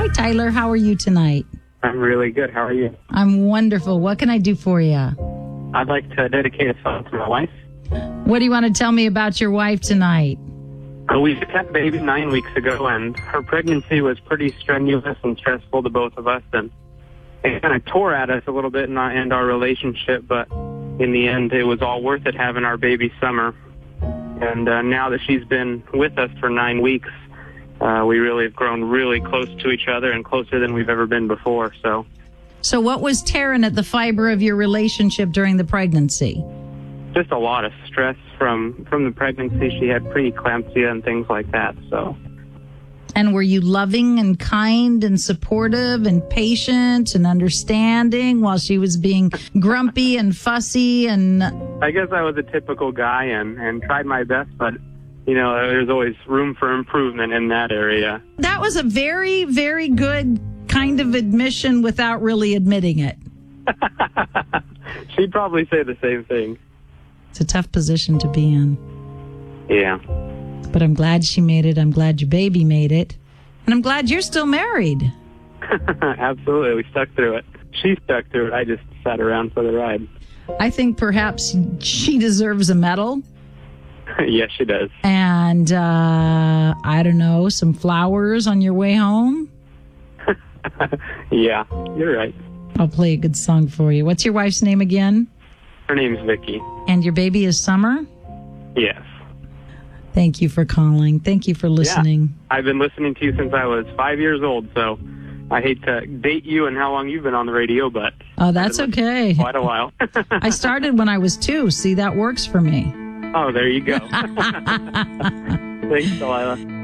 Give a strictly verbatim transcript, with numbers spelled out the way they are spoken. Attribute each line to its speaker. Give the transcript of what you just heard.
Speaker 1: Hi, Tyler. How are you tonight?
Speaker 2: I'm really good. How are you?
Speaker 1: I'm wonderful. What can I do for you?
Speaker 2: I'd like to dedicate a song to my wife.
Speaker 1: What do you want to tell me about your wife tonight?
Speaker 2: Uh, we just had a baby nine weeks ago, and her pregnancy was pretty strenuous and stressful to both of us, and it kind of tore at us a little bit in our, in our relationship, but in the end, it was all worth it having our baby Summer. And uh, now that she's been with us for nine weeks, uh, we really have grown really close to each other and closer than we've ever been before. So,
Speaker 1: So what was tearing at the fiber of your relationship during the pregnancy?
Speaker 2: just a lot of stress from, from the pregnancy. She had preeclampsia and things like that, so...
Speaker 1: And were you loving and kind and supportive and patient and understanding while she was being grumpy and fussy? And
Speaker 2: I guess I was a typical guy and, and tried my best, but, you know, there's always room for improvement in that area.
Speaker 1: that was a very, very good kind of admission without really admitting it.
Speaker 2: She'd probably say the same thing.
Speaker 1: It's a tough position to be in.
Speaker 2: Yeah.
Speaker 1: But I'm glad she made it. I'm glad your baby made it. And I'm glad you're still married.
Speaker 2: Absolutely. We stuck through it. She stuck through it. I just sat around for the ride.
Speaker 1: I think perhaps she deserves a medal.
Speaker 2: Yes, she does.
Speaker 1: And, uh, I don't know, some flowers on your way home.
Speaker 2: Yeah, you're right.
Speaker 1: I'll play a good song for you. What's your wife's name again?
Speaker 2: Her name's Vicky.
Speaker 1: And your baby is Summer?
Speaker 2: Yes.
Speaker 1: Thank you for calling. Thank you for listening.
Speaker 2: Yeah. I've been listening to you since I was five years old, so I hate to date you and how long you've been on the radio, but...
Speaker 1: Oh, that's okay.
Speaker 2: Quite a while.
Speaker 1: I started when I was two. See, that works for me.
Speaker 2: Oh, there you go. Thanks, Delilah.